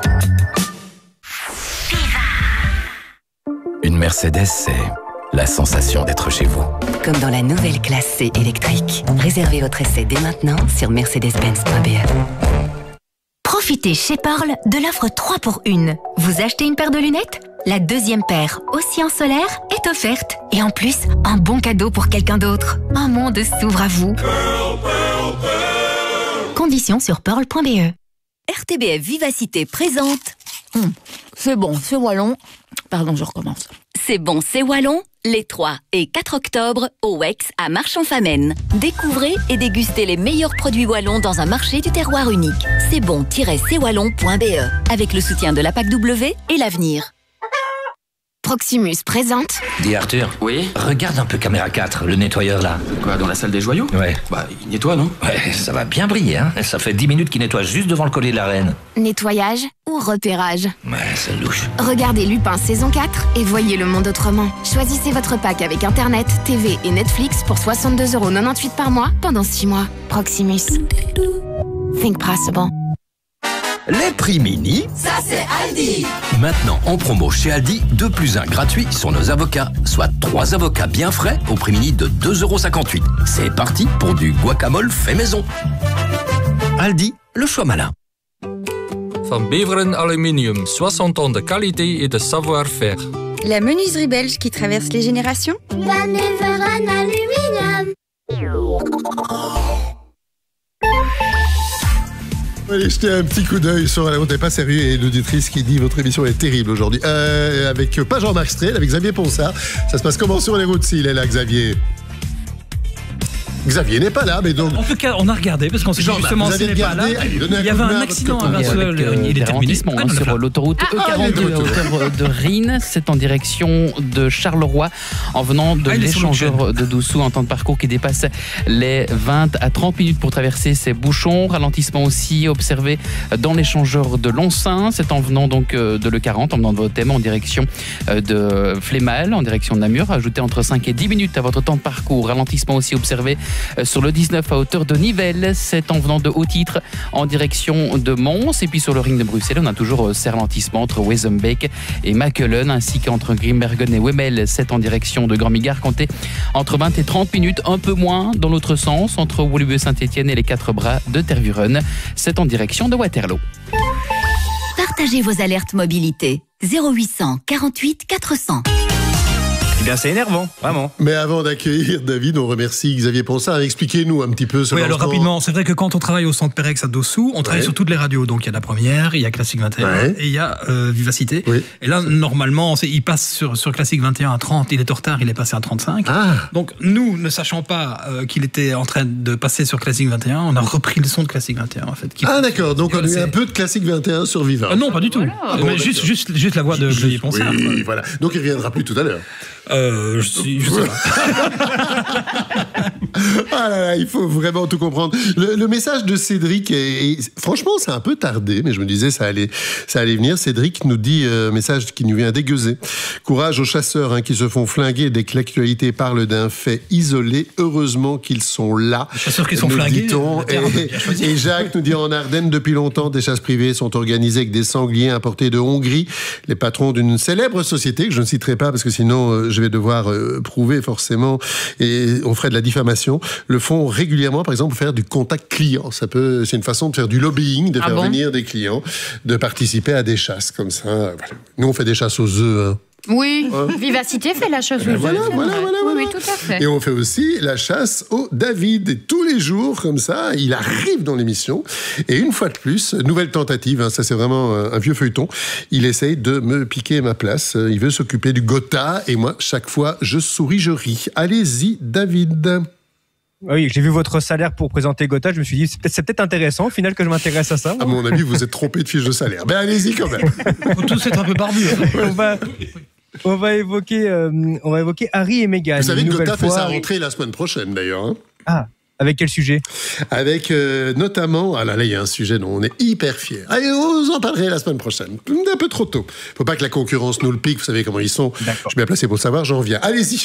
Speaker 10: Une Mercedes, c'est la sensation d'être chez vous.
Speaker 11: Comme dans la nouvelle classe C électrique. Réservez votre essai dès maintenant sur mercedes benz point b e.
Speaker 12: Profitez chez Pearl de l'offre trois pour une. Vous achetez une paire de lunettes ? La deuxième paire, aussi en solaire, est offerte. Et en plus, un bon cadeau pour quelqu'un d'autre. Un monde s'ouvre à vous. Pearl, Pearl, Pearl. Conditions sur pearl point b e.
Speaker 1: R T B F Vivacité présente. Hum, c'est bon, c'est wallon. Pardon, je recommence. C'est bon, c'est wallon. Les trois et quatre octobre au Wex à Marchand-Famenne. Découvrez et dégustez les meilleurs produits wallons dans un marché du terroir unique. C'est bon tiret c wallon point b e avec le soutien de la P A C W et l'avenir.
Speaker 12: Proximus présente.
Speaker 13: Dis Arthur.
Speaker 14: Oui.
Speaker 13: Regarde un peu caméra quatre, le nettoyeur là.
Speaker 14: Quoi, dans la salle des joyaux?
Speaker 13: Ouais.
Speaker 14: Bah, il nettoie, non?
Speaker 13: Ouais, ça va bien briller, hein. Ça fait dix minutes qu'il nettoie juste devant le collier de la reine.
Speaker 12: Nettoyage ou repérage?
Speaker 13: Ouais, c'est louche.
Speaker 12: Regardez Lupin saison quatre et voyez le monde autrement. Choisissez votre pack avec Internet, T V et Netflix pour soixante-deux euros quatre-vingt-dix par mois pendant six mois. Proximus. Think possible.
Speaker 10: Les prix mini,
Speaker 1: ça c'est Aldi.
Speaker 10: Maintenant en promo chez Aldi, deux plus un gratuit sur nos avocats, soit trois avocats bien frais au prix mini de deux euros cinquante-huit. C'est parti pour du guacamole fait maison. Aldi, le choix malin.
Speaker 15: Van Beveren Aluminium, soixante ans de qualité et de savoir-faire.
Speaker 16: La menuiserie belge qui traverse les générations.
Speaker 17: Van Beveren Aluminium.
Speaker 2: Allez jeter un petit coup d'œil sur la. On n'est pas sérieux et l'auditrice qui dit votre émission est terrible aujourd'hui. Euh, avec pas Jean-Marc Strel, avec Xavier Ponsard. Ça se passe comment sur les routes s'il est là, Xavier? Xavier n'est pas là, mais donc.
Speaker 6: En tout cas, on a regardé parce qu'on s'est dit justement s'il n'est pas là.
Speaker 2: Allez,
Speaker 6: il y avait un accident à Vinceul,
Speaker 18: euh, il est terminé. Hein, sur l'autoroute E quarante-deux à hauteur de Rhine. C'est en direction de Charleroi en venant de ah, l'échangeur de Doussou, en temps de parcours qui dépasse les vingt à trente minutes pour traverser ces bouchons. Ralentissement aussi observé dans l'échangeur de Loncin. C'est en venant donc de l'E quarante, en venant de Votem en direction de Flémal, en direction de Namur. Ajoutez entre cinq et dix minutes à votre temps de parcours. Ralentissement aussi observé sur le dix-neuf à hauteur de Nivelles, c'est en venant de Haut-Titre en direction de Mons. Et puis sur le ring de Bruxelles, on a toujours ces ralentissements entre Wezenbeek et Makelen, ainsi qu'entre Grimbergen et Wemmel, c'est en direction de Grand-Migard. Comptez entre vingt et trente minutes, un peu moins dans l'autre sens, entre Woluwe-Saint-Étienne et les quatre bras de Tervuren, c'est en direction de Waterloo.
Speaker 1: Partagez vos alertes mobilité. zéro huit cent quarante-huit quatre cents.
Speaker 19: Eh bien, c'est énervant, vraiment.
Speaker 2: Mais avant d'accueillir David, on remercie Xavier Ponsard. Expliquez-nous un petit peu ce
Speaker 6: Oui, alors rapidement, c'est vrai que quand on travaille au centre Pérex à Dossou, on travaille ouais. sur toutes les radios. Donc, il y a la première, il y a Classique vingt et un ouais. et il y a euh, Vivacité. Oui. Et là, normalement, il passe sur, sur Classique vingt et un à trente, il est en retard, il est passé à trente-cinq. Ah. Donc, nous, ne sachant pas euh, qu'il était en train de passer sur Classique vingt et un, on a repris le son de Classique vingt et un, en fait.
Speaker 2: Ah, d'accord. Donc, on a eu un peu de Classique vingt et un sur Viva.
Speaker 6: Euh, non, pas du tout. Voilà. Ah, bon, mais juste, juste, juste la voix de Xavier Ponsard.
Speaker 2: Oui, voilà. Donc, il ne reviendra plus tout à l'heure.
Speaker 6: Euh, je suis, je sais pas.
Speaker 2: Ah là là, il faut vraiment tout comprendre. Le, le message de Cédric, est, est, franchement, c'est un peu tardé, mais je me disais ça allait, ça allait venir. Cédric nous dit, euh, message qui nous vient d'Aiguezé. Courage aux chasseurs hein, qui se font flinguer dès que l'actualité parle d'un fait isolé. Heureusement qu'ils sont là.
Speaker 6: Les chasseurs qui sont flingués.
Speaker 2: Et, et Jacques nous dit en Ardennes, depuis longtemps, des chasses privées sont organisées avec des sangliers importés de Hongrie. Les patrons d'une célèbre société, que je ne citerai pas parce que sinon euh, je vais devoir euh, prouver forcément et on ferait de la diffamation, le font régulièrement, par exemple, pour faire du contact client. Ça peut, c'est une façon de faire du lobbying, de ah faire bon venir des clients, de participer à des chasses comme ça. Voilà. Nous, on fait des chasses aux œufs. Hein.
Speaker 3: Oui, hein Vivacité fait la chasse aux œufs.
Speaker 2: Voilà, voilà, voilà,
Speaker 3: oui,
Speaker 2: voilà.
Speaker 3: oui, tout à fait.
Speaker 2: Et on fait aussi la chasse au David. Et tous les jours, comme ça, il arrive dans l'émission. Et une fois de plus, nouvelle tentative, hein, ça c'est vraiment un vieux feuilleton, il essaye de me piquer ma place. Il veut s'occuper du Gotha. Et moi, chaque fois, je souris, je ris. Allez-y, David.
Speaker 20: Oui, j'ai vu votre salaire pour présenter Gotha, je me suis dit, c'est peut-être, c'est peut-être intéressant au final que je m'intéresse à ça.
Speaker 2: À mon avis, vous êtes trompé de fiche de salaire. Ben allez-y quand même.
Speaker 6: Il faut tous être un peu barbus.
Speaker 20: on, va, on, va évoquer, euh, on va évoquer Harry et Meghan.
Speaker 2: Vous savez que Gotha fait
Speaker 20: fois,
Speaker 2: sa rentrée la semaine prochaine d'ailleurs. Hein.
Speaker 20: Ah, avec quel sujet ?
Speaker 2: Avec euh, notamment, ah là là, il y a un sujet dont on est hyper fiers. Allez, vous en parlerez la semaine prochaine. Un peu trop tôt. Faut pas que la concurrence nous le pique, vous savez comment ils sont. D'accord. Je suis bien placé pour le savoir, j'en viens. Allez-y.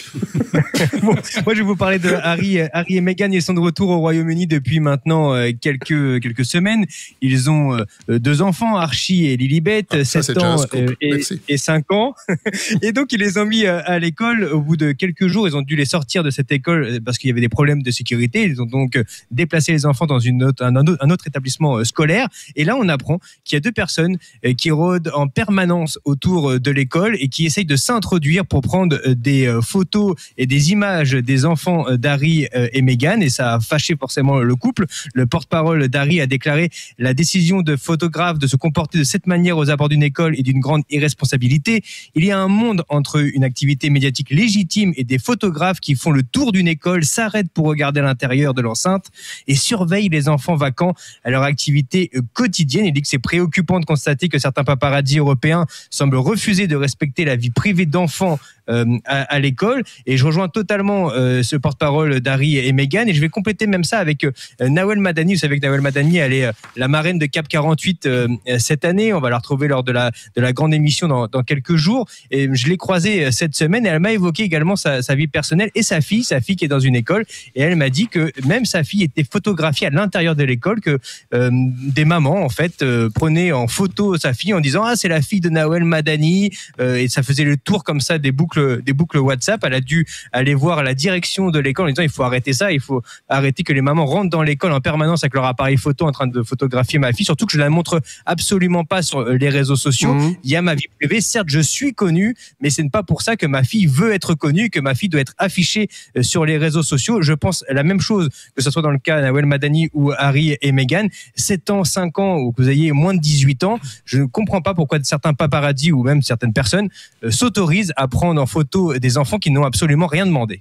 Speaker 20: Bon, moi, je vais vous parler de Harry, Harry et Meghan. Ils sont de retour au Royaume-Uni depuis maintenant euh, quelques, quelques semaines. Ils ont euh, deux enfants, Archie et Lilibet, ah, sept ans euh, et, et cinq ans. Et donc, ils les ont mis euh, à l'école. Au bout de quelques jours, ils ont dû les sortir de cette école parce qu'il y avait des problèmes de sécurité. Ils ont donc euh, déplacé les enfants dans une autre, un, un autre établissement euh, scolaire. Et là, on apprend qu'il y a deux personnes euh, qui rôdent en permanence autour euh, de l'école et qui essayent de s'introduire pour prendre euh, des euh, photos et des images des enfants d'Harry et Meghan, et ça a fâché forcément le couple. Le porte-parole d'Harry a déclaré la décision de photographe de se comporter de cette manière aux abords d'une école est d'une grande irresponsabilité. Il y a un monde entre une activité médiatique légitime et des photographes qui font le tour d'une école, s'arrêtent pour regarder l'intérieur de l'enceinte et surveillent les enfants vacants à leur activité quotidienne. Il dit que c'est préoccupant de constater que certains paparazzis européens semblent refuser de respecter la vie privée d'enfants Euh, à, à l'école, et je rejoins totalement euh, ce porte-parole d'Harry et Meghan, et je vais compléter même ça avec euh, Nawel Madani. Vous savez que Nawel Madani, elle est euh, la marraine de Cap quarante-huit euh, cette année. On va la retrouver lors de la, de la grande émission dans, dans quelques jours, et je l'ai croisée cette semaine, et elle m'a évoqué également sa, sa vie personnelle et sa fille, sa fille qui est dans une école, et elle m'a dit que même sa fille était photographiée à l'intérieur de l'école, que euh, des mamans en fait euh, prenaient en photo sa fille en disant ah c'est la fille de Nawel Madani, euh, et ça faisait le tour comme ça des boucles des boucles WhatsApp. Elle a dû aller voir la direction de l'école en disant il faut arrêter ça, il faut arrêter que les mamans rentrent dans l'école en permanence avec leur appareil photo en train de photographier ma fille, surtout que je la montre absolument pas sur les réseaux sociaux. Mmh. Il y a ma vie privée, certes je suis connu, mais ce n'est pas pour ça que ma fille veut être connue, que ma fille doit être affichée sur les réseaux sociaux. Je pense la même chose, que ce soit dans le cas de Nawel Madani ou Harry et Meghan. sept ans, cinq ans, ou que vous ayez moins de dix-huit ans, je ne comprends pas pourquoi certains paparazzis ou même certaines personnes euh, s'autorisent à prendre en photo des enfants qui n'ont absolument rien demandé.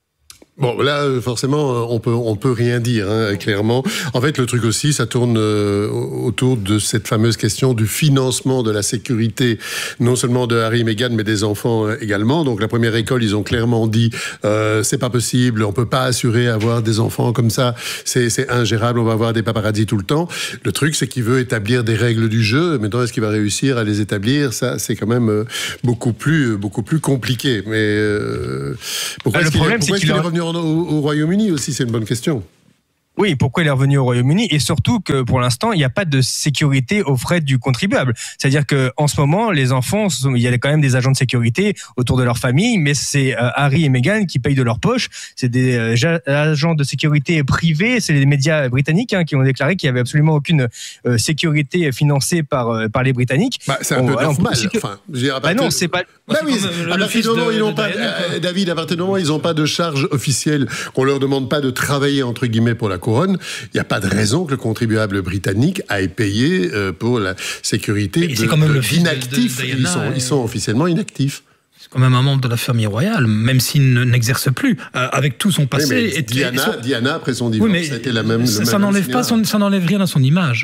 Speaker 2: Bon, là, forcément, on peut, on peut rien dire, hein, clairement. En fait, le truc aussi, ça tourne euh, autour de cette fameuse question du financement de la sécurité, non seulement de Harry et Meghan, mais des enfants euh, également. Donc, la première école, ils ont clairement dit, euh, c'est pas possible, on peut pas assurer avoir des enfants comme ça, c'est, c'est ingérable, on va avoir des paparazzis tout le temps. Le truc, c'est qu'il veut établir des règles du jeu. Maintenant, est-ce qu'il va réussir à les établir? Ça, c'est quand même euh, beaucoup plus, beaucoup plus compliqué. Mais euh, pourquoi
Speaker 20: bah,
Speaker 2: est-ce
Speaker 20: le problème,
Speaker 2: qu'il est, pourquoi
Speaker 20: c'est
Speaker 2: est-ce
Speaker 20: qu'il
Speaker 2: qu'il est revenu Au, au Royaume-Uni aussi, c'est une bonne question.
Speaker 20: Oui, pourquoi il est revenu au Royaume-Uni, et surtout que pour l'instant, il n'y a pas de sécurité aux frais du contribuable. C'est-à-dire que en ce moment, les enfants, il y a quand même des agents de sécurité autour de leur famille, mais c'est euh, Harry et Meghan qui payent de leur poche. C'est des euh, agents de sécurité privés. C'est les médias britanniques hein, qui ont déclaré qu'il n'y avait absolument aucune euh, sécurité financée par euh, par les Britanniques.
Speaker 2: Bah, c'est un
Speaker 20: bon,
Speaker 2: peu
Speaker 20: voilà,
Speaker 2: normal.
Speaker 20: Que...
Speaker 2: Enfin, je dirais,
Speaker 20: bah non, c'est pas.
Speaker 2: Bah oui, à partir du moment où ils n'ont pas, euh, David, à partir du moment où ils n'ont pas de charge officielle, qu'on leur demande pas de travailler entre guillemets pour la couronne, il y a pas de raison que le contribuable britannique aille payer euh, pour la sécurité de,
Speaker 6: quand même
Speaker 2: de,
Speaker 6: le
Speaker 2: d'inactifs.
Speaker 6: De, de
Speaker 2: ils, sont,
Speaker 6: et...
Speaker 2: ils sont officiellement inactifs.
Speaker 6: C'est quand même un membre de la famille royale, même s'il ne, n'exerce plus, euh, avec tout son passé.
Speaker 2: Oui, et, Diana, et son... Diana, après son divorce,
Speaker 6: oui, mais
Speaker 2: c'était la même.
Speaker 6: Ça,
Speaker 2: le
Speaker 6: ça
Speaker 2: même
Speaker 6: n'enlève pas son, ça n'enlève rien à son image.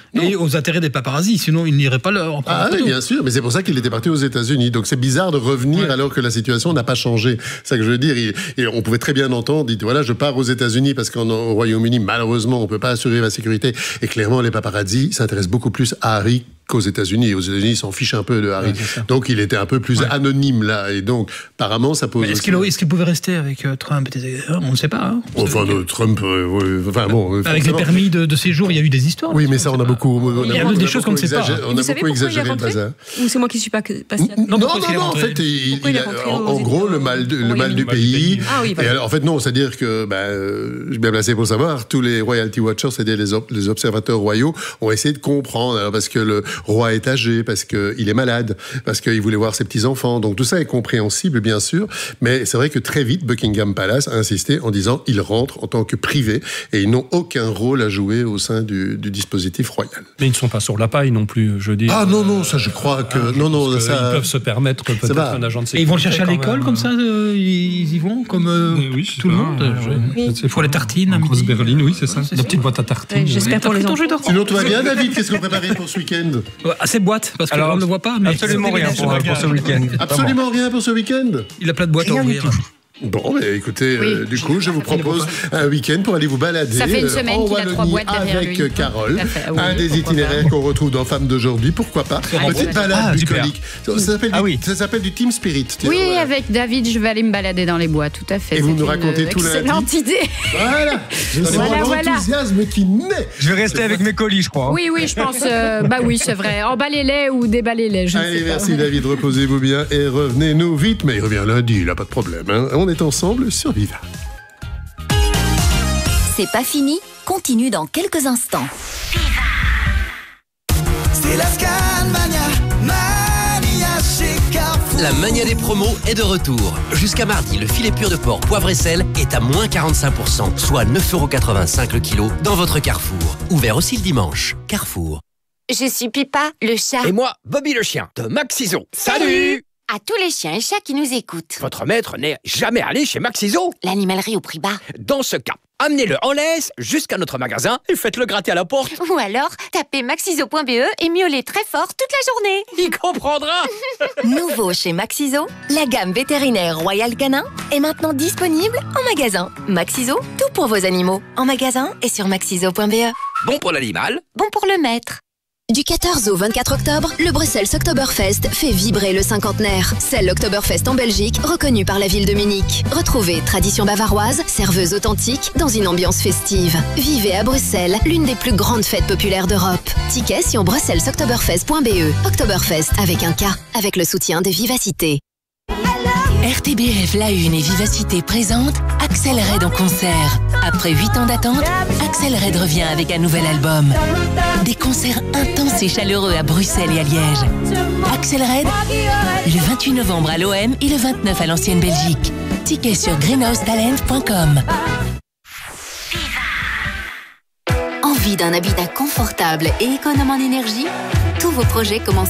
Speaker 6: et aux intérêts des paparazzis. Sinon, ils n'iraient pas leur.
Speaker 2: Ah oui, bien sûr, mais c'est pour ça qu'il était parti aux États-Unis. Donc c'est bizarre de revenir ouais. alors que la situation n'a pas changé. C'est ça que je veux dire. Et, et on pouvait très bien entendre, dit voilà, je pars aux États-Unis parce qu'au Royaume-Uni, malheureusement, on peut pas assurer ma sécurité. Et clairement, les paparazzis s'intéressent beaucoup plus à Harry qu'aux États-Unis. Et aux États-Unis, ils s'en fichent un peu de Harry. Ouais, donc il était un peu plus ouais. anonyme là. Et donc, apparemment, ça pose.
Speaker 6: Mais est-ce qu'il est-ce qu'il pouvait rester avec euh, Trump? On ne sait pas. Hein.
Speaker 2: Enfin, de Trump. Euh, ouais, enfin bon.
Speaker 6: Avec forcément. Les permis de, de séjour, il y a eu des histoires.
Speaker 2: Oui, mais ça, on a beaucoup. On
Speaker 6: il y a, a des choses qu'on ne sait pas.
Speaker 2: On a beaucoup exagéré le bazar.
Speaker 21: Ou c'est moi qui suis pas passé à
Speaker 2: Non, non, non, en fait, il, il a, en, en gros, le mal, de, le mal du pays.
Speaker 21: Ah oui,
Speaker 2: et alors, en fait, non, c'est-à-dire que, ben, euh, je suis bien placé pour savoir, tous les Royalty Watchers, c'est-à-dire les, op- les observateurs royaux, ont essayé de comprendre, alors, parce que le roi est âgé, parce qu'il est malade, parce qu'il voulait voir ses petits-enfants. Donc, tout ça est compréhensible, bien sûr. Mais c'est vrai que très vite, Buckingham Palace a insisté en disant ils rentrent en tant que privés et ils n'ont aucun rôle à jouer au sein du, du dispositif royal.
Speaker 4: Mais ils ne sont pas sur la paille non plus, je dis.
Speaker 2: Ah non, non, ça je crois que... Ah, non, non, ça...
Speaker 4: Ils peuvent se permettre peut-être un agent de sécurité.
Speaker 6: Et ils vont le chercher à l'école comme ça euh, Ils y vont comme euh,
Speaker 4: oui,
Speaker 6: tout le monde euh, oui. Il faut les tartines.
Speaker 4: En grosse berline, oui, c'est ça. La petite boîte à tartines.
Speaker 21: Oui, j'espère pour les enfants.
Speaker 2: Sinon, tout va bien, David? Qu'est-ce qu'on préparait pour ce week-end?
Speaker 6: Assez boîte, parce qu'on ne le voit pas. Mais
Speaker 20: absolument rien pour, pour ce week-end.
Speaker 2: Absolument rien pour ce week-end?
Speaker 6: Il a plein de boîtes à ouvrir.
Speaker 2: Bon, mais écoutez, oui. euh, du coup, je vous propose un week-end pour aller vous balader.
Speaker 3: Ça fait une semaine
Speaker 2: en
Speaker 3: qu'il a trois boîtes derrière
Speaker 2: avec
Speaker 3: lui.
Speaker 2: Carole.
Speaker 3: Oui,
Speaker 2: un des itinéraires qu'on retrouve dans Femmes d'aujourd'hui. Pourquoi pas?
Speaker 3: Ah,
Speaker 2: Petite
Speaker 3: ouais.
Speaker 2: balade
Speaker 6: ah,
Speaker 2: bucolique. Ça, ça s'appelle
Speaker 6: ah,
Speaker 2: du,
Speaker 6: oui.
Speaker 2: ça s'appelle du Team Spirit.
Speaker 3: Oui, ouais. Avec David, je vais aller me balader dans les bois, tout à fait.
Speaker 2: Et
Speaker 3: c'est
Speaker 2: vous nous racontez tout lundi.
Speaker 3: Excellente idée.
Speaker 2: Voilà. Je sais
Speaker 3: voilà,
Speaker 2: l'enthousiasme
Speaker 3: voilà.
Speaker 2: qui naît.
Speaker 20: Je vais rester avec mes colis, je crois.
Speaker 3: Oui, oui, je pense. Euh, bah oui, c'est vrai. Emballez-les ou déballez-les. Je
Speaker 2: Allez,
Speaker 3: sais
Speaker 2: merci
Speaker 3: pas.
Speaker 2: David. Reposez-vous bien et revenez-nous vite. Mais il revient lundi, il n'a pas de problème. Hein. On est ensemble sur Viva.
Speaker 1: C'est pas fini, continue dans quelques instants.
Speaker 22: C'est la Scanmania, Mania chez Carrefour.
Speaker 10: La mania des promos est de retour. Jusqu'à mardi, le filet pur de porc poivre et sel est à moins quarante-cinq pour cent, soit neuf euros quatre-vingt-cinq le kilo dans votre Carrefour. Ouvert aussi le dimanche. Carrefour.
Speaker 23: Je suis Pipa, le chat.
Speaker 24: Et moi, Bobby le chien, de Maxiso. Salut, Salut
Speaker 23: à tous les chiens et chats qui nous écoutent.
Speaker 24: Votre maître n'est jamais allé chez Maxiso.
Speaker 23: L'animalerie au prix bas.
Speaker 24: Dans ce cas, amenez-le en laisse jusqu'à notre magasin et faites-le gratter à la porte.
Speaker 23: Ou alors, tapez maxiso point b e et miaulez très fort toute la journée.
Speaker 24: Il comprendra.
Speaker 1: Nouveau chez Maxiso, la gamme vétérinaire Royal Canin est maintenant disponible en magasin. Maxiso, tout pour vos animaux. En magasin et sur maxiso point b e.
Speaker 24: Bon pour l'animal.
Speaker 23: Bon pour le maître.
Speaker 12: Du quatorze au vingt-quatre octobre, le Bruxelles Oktoberfest fait vibrer le cinquantenaire. C'est l'Oktoberfest en Belgique, reconnu par la ville de Munich. Retrouvez tradition bavaroise, serveuse authentique, dans une ambiance festive. Vivez à Bruxelles, l'une des plus grandes fêtes populaires d'Europe. Tickets sur bruxelles oktoberfest point b e. Oktoberfest avec un K, avec le soutien de Vivacité.
Speaker 11: R T B F La Une et Vivacité présentent Axel Red en concert. Après huit ans d'attente, Axel Red revient avec un nouvel album. Des concerts intenses et chaleureux à Bruxelles et à Liège. Axel Red, le vingt-huit novembre à l'O M et le vingt-neuf à l'Ancienne Belgique. Tickets sur greenhouse talent point com.
Speaker 12: Envie d'un habitat confortable et économe en énergie? Tous vos projets commencent